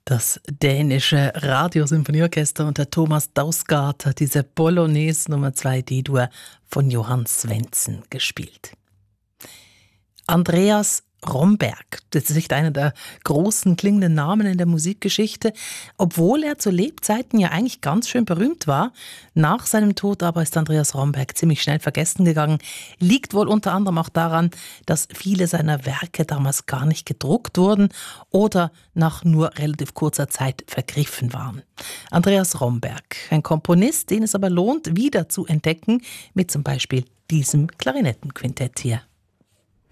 Das dänische Radiosymphonieorchester unter Thomas Dausgaard, diese Polonaise Nummer 2 D-Dur von Johann Svendsen gespielt. Andreas Romberg, das ist einer der großen klingenden Namen in der Musikgeschichte, obwohl er zu Lebzeiten ja eigentlich ganz schön berühmt war. Nach seinem Tod aber ist Andreas Romberg ziemlich schnell vergessen gegangen. Liegt wohl unter anderem auch daran, dass viele seiner Werke damals gar nicht gedruckt wurden oder nach nur relativ kurzer Zeit vergriffen waren. Andreas Romberg, ein Komponist, den es aber lohnt, wieder zu entdecken, mit zum Beispiel diesem Klarinettenquintett hier.